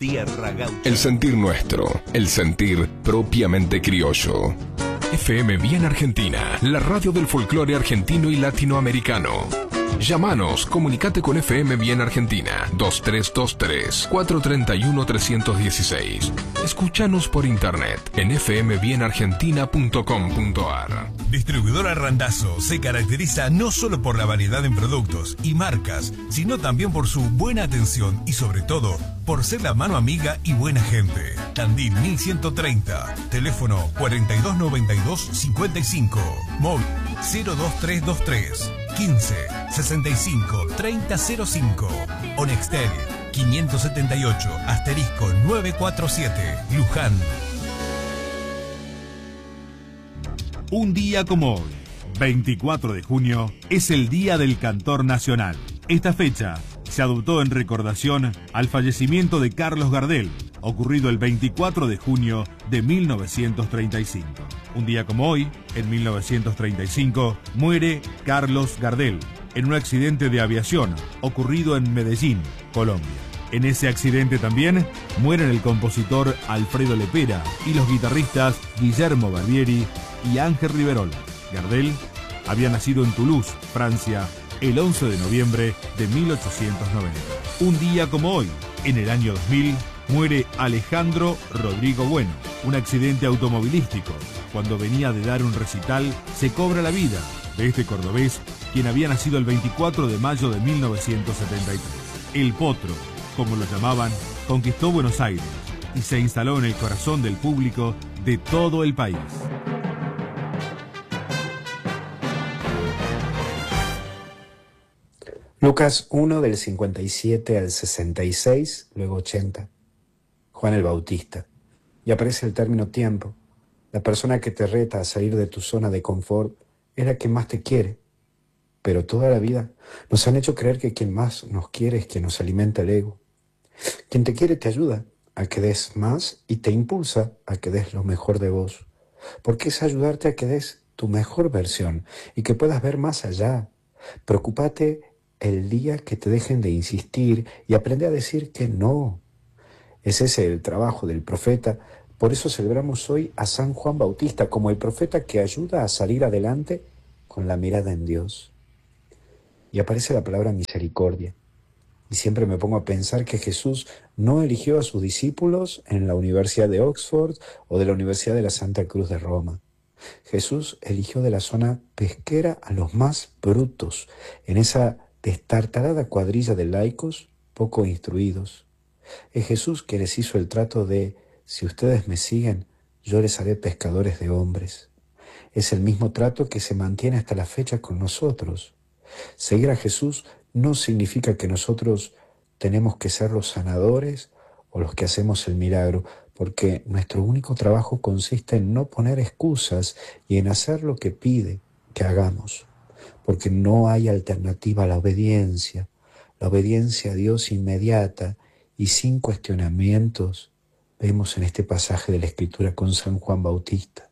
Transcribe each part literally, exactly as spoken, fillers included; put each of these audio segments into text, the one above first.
Tierra Gaucha. El sentir nuestro, el sentir propiamente criollo. F M Bien Argentina, la radio del folclore argentino y latinoamericano. Llámanos, comunicate con F M Bien Argentina, dos tres dos tres, cuatro tres uno, tres uno seis. Escúchanos por internet en f m bien argentina punto com punto a r. Distribuidora Randazzo se caracteriza no solo por la variedad en productos y marcas, sino también por su buena atención y sobre todo por ser la mano amiga y buena gente. Tandil mil ciento treinta, teléfono cuarenta y dos noventa y dos cincuenta y cinco, móvil cero dos tres dos tres, quince, sesenta y cinco, treinta cero cinco, o Nextel quinientos setenta y ocho, asterisco novecientos cuarenta y siete, Luján. Un día como hoy, veinticuatro de junio, es el Día del Cantor Nacional. Esta fecha se adoptó en recordación al fallecimiento de Carlos Gardel, ocurrido el veinticuatro de junio de mil novecientos treinta y cinco. Un día como hoy, en mil novecientos treinta y cinco, muere Carlos Gardel en un accidente de aviación ocurrido en Medellín, Colombia. En ese accidente también mueren el compositor Alfredo Lepera y los guitarristas Guillermo Barbieri y Ángel Riverola. Gardel había nacido en Toulouse, Francia, el once de noviembre de mil ochocientos noventa. Un día como hoy, en el año dos mil, muere Alejandro Rodrigo Bueno. Un accidente automovilístico. Cuando venía de dar un recital, se cobra la vida de este cordobés, quien había nacido el veinticuatro de mayo de mil novecientos setenta y tres. El Potro, como lo llamaban, conquistó Buenos Aires y se instaló en el corazón del público de todo el país. Lucas uno del cincuenta y siete al sesenta y seis, luego ochenta. Juan el Bautista. Y aparece el término tiempo. La persona que te reta a salir de tu zona de confort es la que más te quiere. Pero toda la vida nos han hecho creer que quien más nos quiere es quien nos alimenta el ego. Quien te quiere te ayuda a que des más y te impulsa a que des lo mejor de vos. Porque es ayudarte a que des tu mejor versión y que puedas ver más allá. Preocúpate el día que te dejen de insistir y aprende a decir que no. Es ese el trabajo del profeta. Por eso celebramos hoy a San Juan Bautista como el profeta que ayuda a salir adelante con la mirada en Dios. Y aparece la palabra misericordia. Y siempre me pongo a pensar que Jesús no eligió a sus discípulos en la Universidad de Oxford o de la Universidad de la Santa Cruz de Roma. Jesús eligió de la zona pesquera a los más brutos, en esa destartalada cuadrilla de laicos poco instruidos. Es Jesús que les hizo el trato de: si ustedes me siguen, yo les haré pescadores de hombres. Es el mismo trato que se mantiene hasta la fecha con nosotros. Seguir a Jesús no significa que nosotros tenemos que ser los sanadores o los que hacemos el milagro, porque nuestro único trabajo consiste en no poner excusas y en hacer lo que pide que hagamos, porque no hay alternativa a la obediencia, la obediencia a Dios inmediata y sin cuestionamientos. Vemos en este pasaje de la Escritura con San Juan Bautista.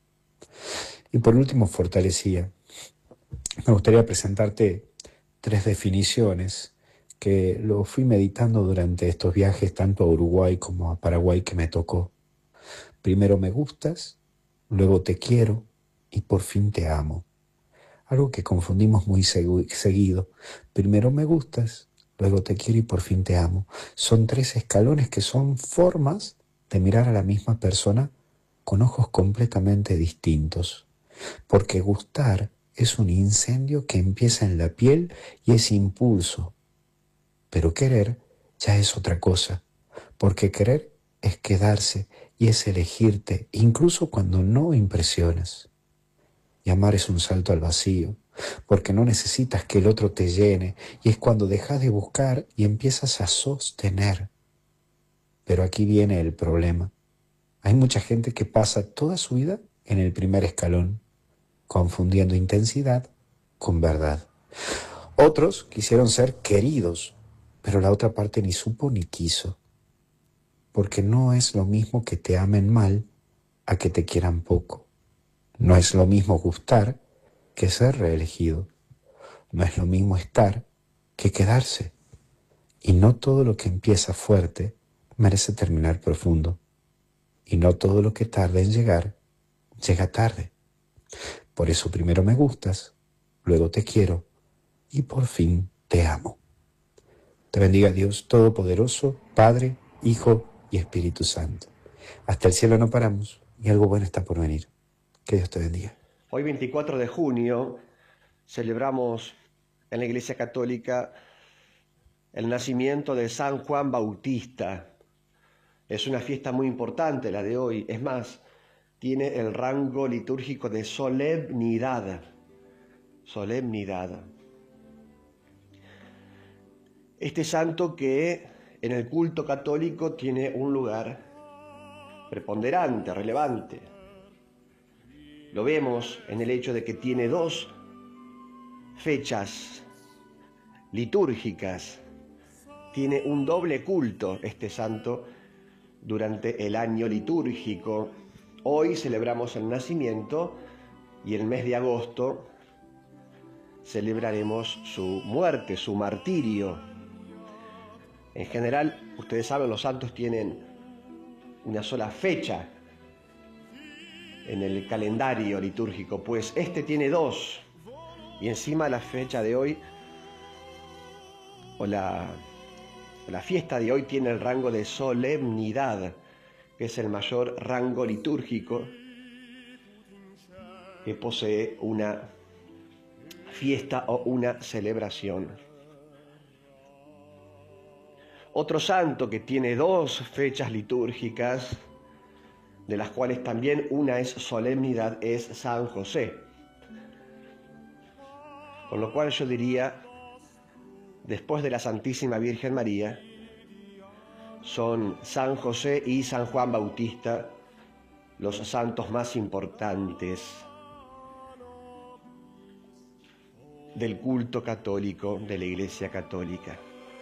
Y por último, fortalecía. Me gustaría presentarte tres definiciones que lo fui meditando durante estos viajes tanto a Uruguay como a Paraguay que me tocó. Primero me gustas, luego te quiero y por fin te amo. Algo que confundimos muy seguido. Primero me gustas, luego te quiero y por fin te amo. Son tres escalones que son formas de mirar a la misma persona con ojos completamente distintos. Porque gustar es un incendio que empieza en la piel y es impulso. Pero querer ya es otra cosa, porque querer es quedarse y es elegirte, incluso cuando no impresionas. Y amar es un salto al vacío, porque no necesitas que el otro te llene, y es cuando dejas de buscar y empiezas a sostener. Pero aquí viene el problema. Hay mucha gente que pasa toda su vida en el primer escalón, confundiendo intensidad con verdad. Otros quisieron ser queridos, pero la otra parte ni supo ni quiso. Porque no es lo mismo que te amen mal a que te quieran poco. No es lo mismo gustar que ser reelegido. No es lo mismo estar que quedarse. Y no todo lo que empieza fuerte merece terminar profundo. Y no todo lo que tarda en llegar, llega tarde. Por eso primero me gustas, luego te quiero y por fin te amo. Te bendiga Dios Todopoderoso, Padre, Hijo y Espíritu Santo. Hasta el cielo no paramos y algo bueno está por venir. Que Dios te bendiga. Hoy veinticuatro de junio celebramos en la Iglesia Católica el nacimiento de San Juan Bautista. Es una fiesta muy importante la de hoy. Es más, tiene el rango litúrgico de solemnidad. Solemnidad. Este santo que en el culto católico tiene un lugar preponderante, relevante. Lo vemos en el hecho de que tiene dos fechas litúrgicas. Tiene un doble culto este santo durante el año litúrgico. Hoy celebramos el nacimiento y el mes de agosto celebraremos su muerte, su martirio. En general, ustedes saben, los santos tienen una sola fecha en el calendario litúrgico, pues este tiene dos. Y encima la fecha de hoy, o la, la fiesta de hoy, tiene el rango de solemnidad, que es el mayor rango litúrgico que posee una fiesta o una celebración. Otro santo que tiene dos fechas litúrgicas, de las cuales también una es solemnidad, es San José. Con lo cual yo diría, después de la Santísima Virgen María, son San José y San Juan Bautista los santos más importantes del culto católico, de la Iglesia Católica.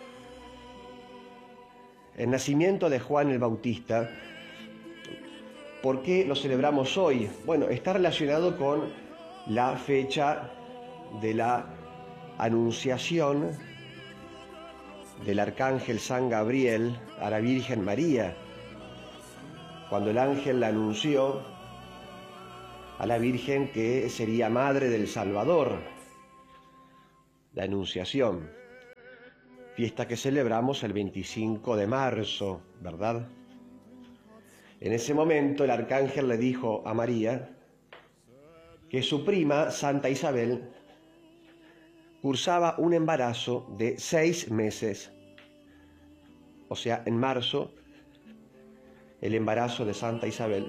El nacimiento de Juan el Bautista, ¿por qué lo celebramos hoy? Bueno, está relacionado con la fecha de la anunciación del arcángel San Gabriel a la Virgen María, cuando el ángel la anunció a la Virgen que sería madre del Salvador, la Anunciación, fiesta que celebramos el veinticinco de marzo, ¿verdad? En ese momento el arcángel le dijo a María que su prima, Santa Isabel, cursaba un embarazo de seis meses. O sea, en marzo, el embarazo de Santa Isabel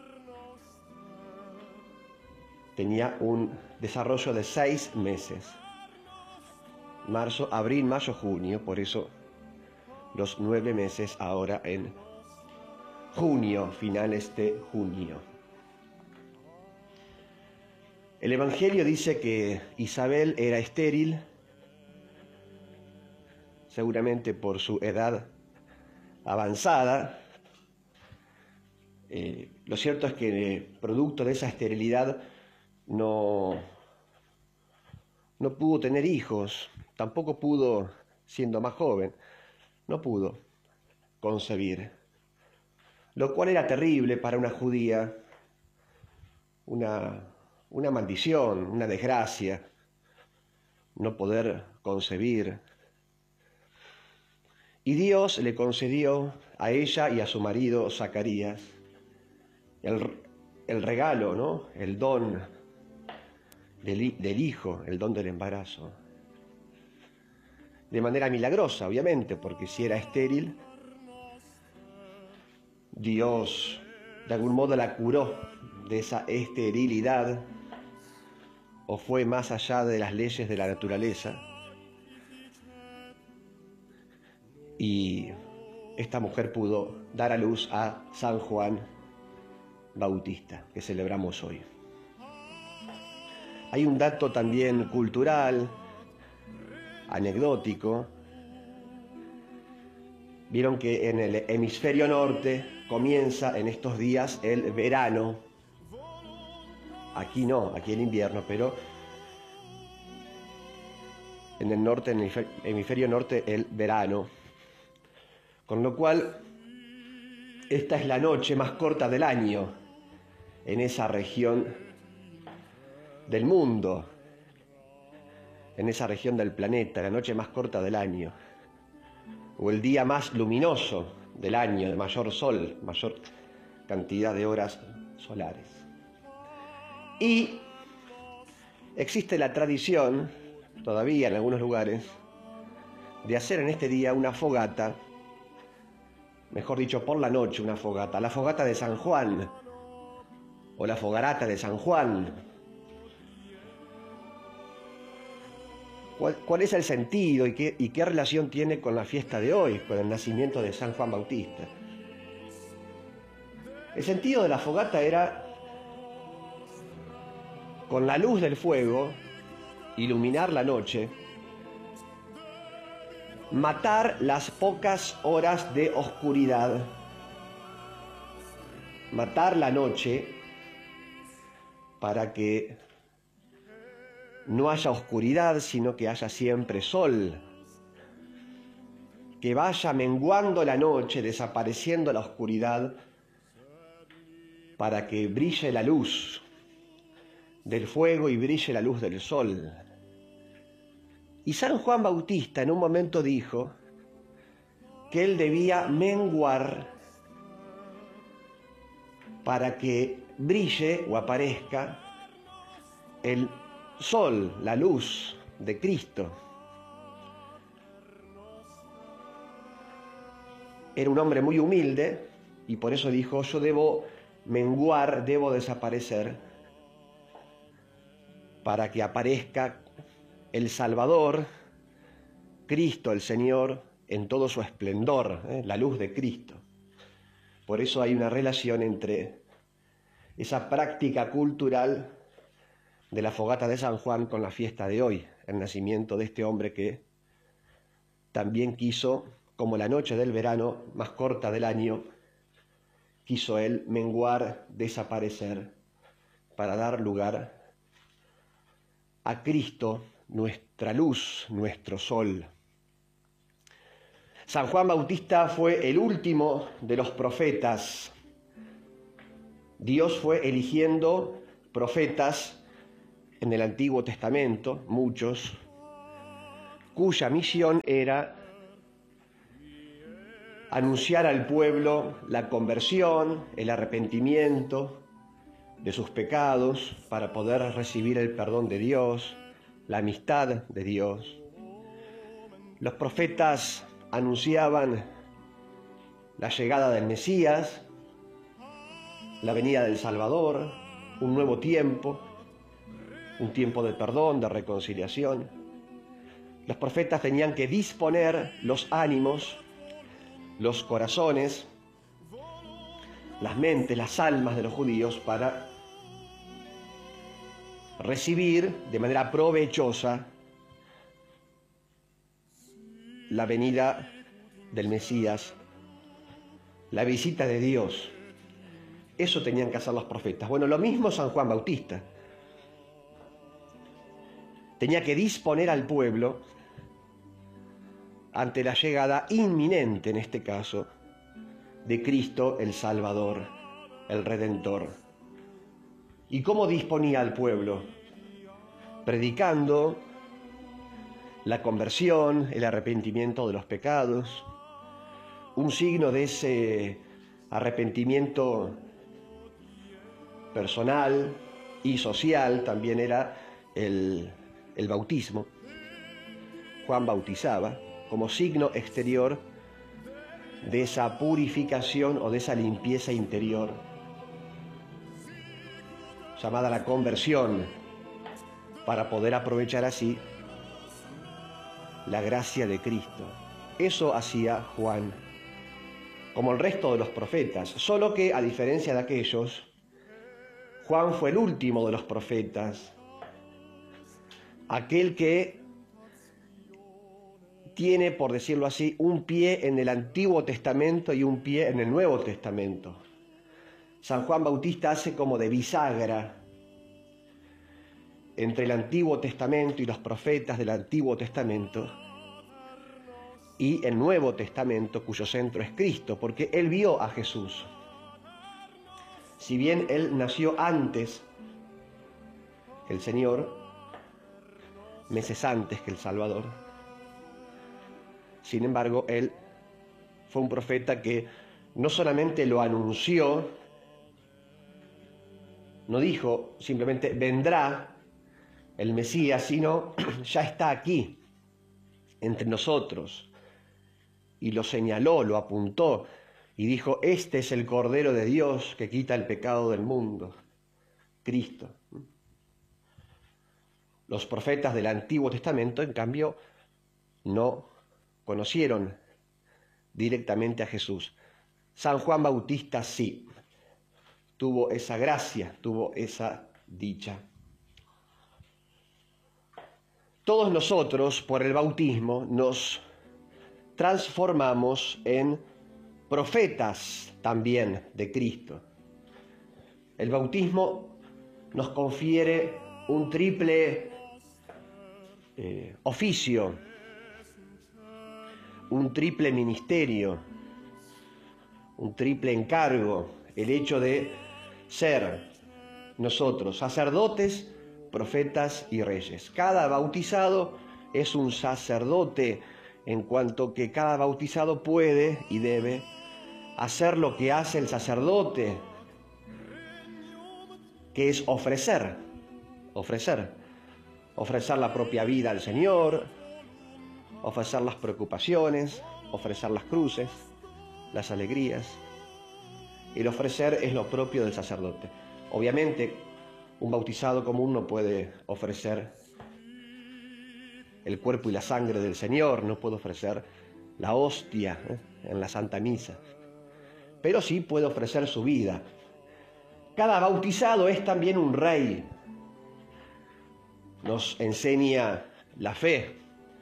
tenía un desarrollo de seis meses. Marzo, abril, mayo, junio, por eso los nueve meses ahora en junio, finales de junio. El Evangelio dice que Isabel era estéril, seguramente por su edad avanzada. Eh, lo cierto es que eh, producto de esa esterilidad no, no pudo tener hijos, tampoco pudo, siendo más joven, no pudo concebir, lo cual era terrible para una judía, una... una maldición, una desgracia, no poder concebir. Y Dios le concedió a ella y a su marido Zacarías el, el regalo, ¿no? El don del, del hijo, el don del embarazo. De manera milagrosa, obviamente, porque si era estéril, Dios de algún modo la curó de esa esterilidad, o fue más allá de las leyes de la naturaleza, y esta mujer pudo dar a luz a San Juan Bautista, que celebramos hoy. Hay un dato también cultural, anecdótico. Vieron que en el hemisferio norte comienza en estos días el verano. Aquí no, aquí el invierno, pero en el norte, en el hemisferio norte, el verano. Con lo cual, esta es la noche más corta del año en esa región del mundo, en esa región del planeta, la noche más corta del año, o el día más luminoso del año, de mayor sol, mayor cantidad de horas solares. Y existe la tradición, todavía en algunos lugares, de hacer en este día una fogata, mejor dicho, por la noche una fogata, la fogata de San Juan, o la fogarata de San Juan. ¿Cuál, cuál es el sentido y qué, y qué relación tiene con la fiesta de hoy, con el nacimiento de San Juan Bautista? El sentido de la fogata era, con la luz del fuego, iluminar la noche, matar las pocas horas de oscuridad, matar la noche para que no haya oscuridad, sino que haya siempre sol, que vaya menguando la noche, desapareciendo la oscuridad, para que brille la luz del fuego y brille la luz del sol. Y San Juan Bautista en un momento dijo que él debía menguar para que brille o aparezca el sol, la luz de Cristo. Era un hombre muy humilde y por eso dijo: yo debo menguar, debo desaparecer para que aparezca el Salvador, Cristo el Señor, en todo su esplendor, ¿eh? La luz de Cristo. Por eso hay una relación entre esa práctica cultural de la fogata de San Juan con la fiesta de hoy, el nacimiento de este hombre que también quiso, como la noche del verano más corta del año, quiso él menguar, desaparecer, para dar lugar a Cristo, nuestra luz, nuestro sol. San Juan Bautista fue el último de los profetas. Dios fue eligiendo profetas en el Antiguo Testamento, muchos, cuya misión era anunciar al pueblo la conversión, el arrepentimiento de sus pecados para poder recibir el perdón de Dios, la amistad de Dios. Los profetas anunciaban la llegada del Mesías, la venida del Salvador, un nuevo tiempo, un tiempo de perdón, de reconciliación. Los profetas tenían que disponer los ánimos, los corazones, las mentes, las almas de los judíos para recibir de manera provechosa la venida del Mesías, la visita de Dios. Eso tenían que hacer los profetas. Bueno, lo mismo San Juan Bautista. Tenía que disponer al pueblo ante la llegada inminente, en este caso, de Cristo el Salvador, el Redentor. ¿Y cómo disponía al pueblo? Predicando la conversión, el arrepentimiento de los pecados. Un signo de ese arrepentimiento personal y social también era el, el bautismo. Juan bautizaba como signo exterior de esa purificación o de esa limpieza interior, llamada la conversión, para poder aprovechar así la gracia de Cristo. Eso hacía Juan, como el resto de los profetas, solo que, a diferencia de aquellos, Juan fue el último de los profetas, aquel que tiene, por decirlo así, un pie en el Antiguo Testamento y un pie en el Nuevo Testamento. San Juan Bautista hace como de bisagra entre el Antiguo Testamento y los profetas del Antiguo Testamento, y el Nuevo Testamento, cuyo centro es Cristo, porque él vio a Jesús. Si bien él nació antes que el Señor, meses antes que el Salvador, sin embargo, él fue un profeta que no solamente lo anunció, no dijo simplemente vendrá el Mesías, sino ya está aquí, entre nosotros. Y lo señaló, lo apuntó y dijo, este es el Cordero de Dios que quita el pecado del mundo, Cristo. Los profetas del Antiguo Testamento, en cambio, no conocieron directamente a Jesús. San Juan Bautista sí, tuvo esa gracia, tuvo esa dicha. Todos nosotros, por el bautismo, nos transformamos en profetas también de Cristo. El bautismo nos confiere un triple eh, oficio, un triple ministerio, un triple encargo, el hecho de ser nosotros sacerdotes, profetas y reyes. Cada bautizado es un sacerdote, en cuanto que cada bautizado puede y debe hacer lo que hace el sacerdote, que es ofrecer, ofrecer, ofrecer la propia vida al Señor, ofrecer las preocupaciones, ofrecer las cruces, las alegrías. El ofrecer es lo propio del sacerdote. Obviamente, un bautizado común no puede ofrecer el cuerpo y la sangre del Señor, no puede ofrecer la hostia ¿eh? en la Santa Misa, pero sí puede ofrecer su vida. Cada bautizado es también un rey. Nos enseña la fe.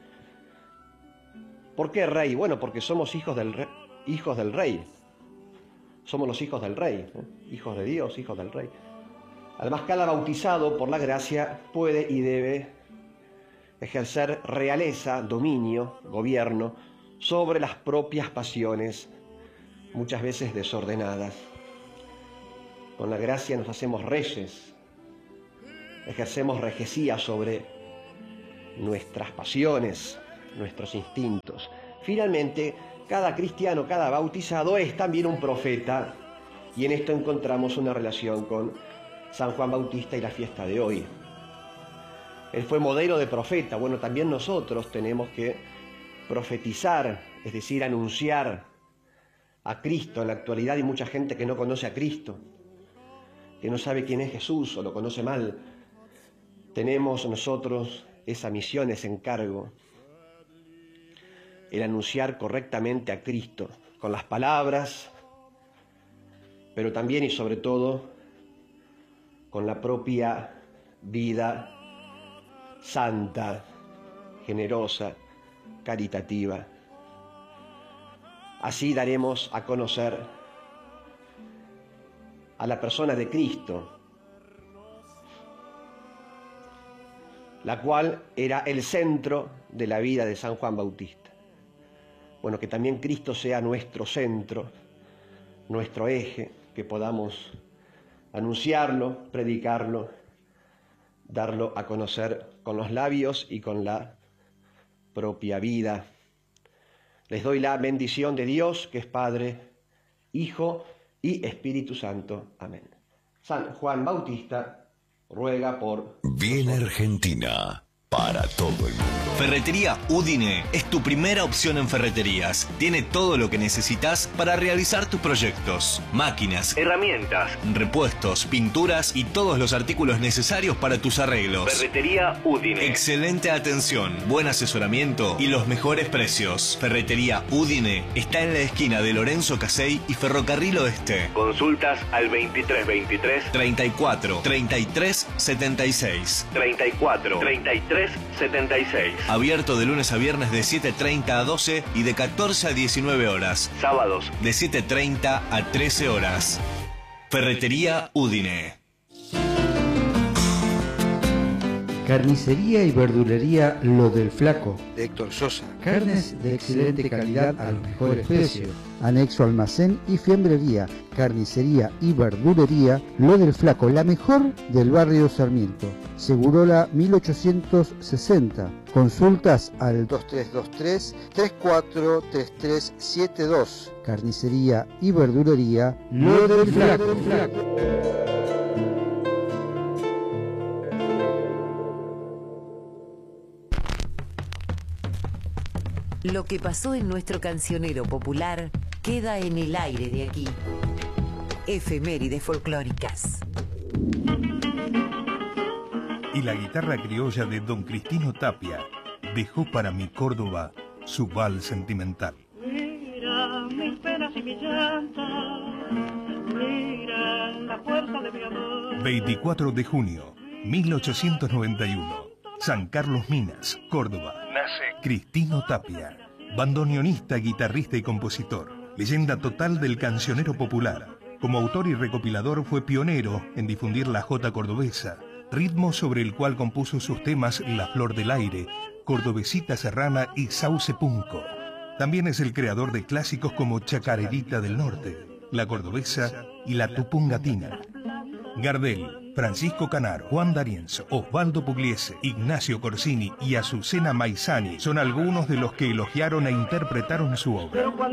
¿Por qué rey? Bueno, porque somos hijos del rey, hijos del rey. Somos los hijos del rey, ¿eh? Hijos de Dios, hijos del rey. Además, cada bautizado, por la gracia, puede y debe ejercer realeza, dominio, gobierno, sobre las propias pasiones, muchas veces desordenadas. Con la gracia nos hacemos reyes, ejercemos regecía sobre nuestras pasiones, nuestros instintos. Finalmente, cada cristiano, cada bautizado es también un profeta, y en esto encontramos una relación con San Juan Bautista y la fiesta de hoy. Él fue modelo de profeta. Bueno, también nosotros tenemos que profetizar, es decir, anunciar a Cristo. En la actualidad hay mucha gente que no conoce a Cristo, que no sabe quién es Jesús o lo conoce mal. Tenemos nosotros esa misión, ese encargo, el anunciar correctamente a Cristo, con las palabras, pero también y sobre todo con la propia vida santa, generosa, caritativa. Así daremos a conocer a la persona de Cristo, la cual era el centro de la vida de San Juan Bautista. Bueno, que también Cristo sea nuestro centro, nuestro eje, que podamos anunciarlo, predicarlo, darlo a conocer con los labios y con la propia vida. Les doy la bendición de Dios, que es Padre, Hijo y Espíritu Santo. Amén. San Juan Bautista ruega por... Viene Argentina para todo el mundo. Ferretería Udine es tu primera opción en ferreterías. Tiene todo lo que necesitas para realizar tus proyectos. Máquinas, herramientas, repuestos, pinturas y todos los artículos necesarios para tus arreglos. Ferretería Udine. Excelente atención, buen asesoramiento y los mejores precios. Ferretería Udine está en la esquina de Lorenzo Casey y Ferrocarril Oeste. Consultas al veintitrés veintitrés treinta y cuatro treinta y tres setenta y seis. treinta y cuatro treinta y tres setenta y seis. Abierto de lunes a viernes de siete treinta a doce y de catorce a diecinueve horas. Sábados de siete treinta a trece horas. Ferretería Udine. Carnicería y verdulería Lo del Flaco, de Héctor Sosa. Carnes de excelente calidad a los mejores precios. Anexo almacén y fiambrería, carnicería y verdulería Lo del Flaco, la mejor del barrio Sarmiento. Segurola mil ochocientos sesenta. Consultas al dos tres dos tres, tres cuatro tres tres siete dos. Carnicería y verdulería Lo del Flaco. Lo que pasó en nuestro cancionero popular queda en el aire de aquí. Efemérides folclóricas. Y la guitarra criolla de don Cristino Tapia dejó para mi Córdoba su vals sentimental. Mira mis penas y mi llanta, mira la fuerza de mi amor. veinticuatro de junio, mil ochocientos noventa y uno. San Carlos Minas, Córdoba. Nace Cristino Tapia, bandoneonista, guitarrista y compositor. Leyenda total del cancionero popular. Como autor y recopilador fue pionero en difundir la jota cordobesa, ritmo sobre el cual compuso sus temas La Flor del Aire, Cordobesita Serrana y Sauce Punco. También es el creador de clásicos como Chacarerita del Norte, La Cordobesa y La Tupungatina. Gardel, Francisco Canaro, Juan D'Arienzo, Osvaldo Pugliese, Ignacio Corsini y Azucena Maizani son algunos de los que elogiaron e interpretaron su obra.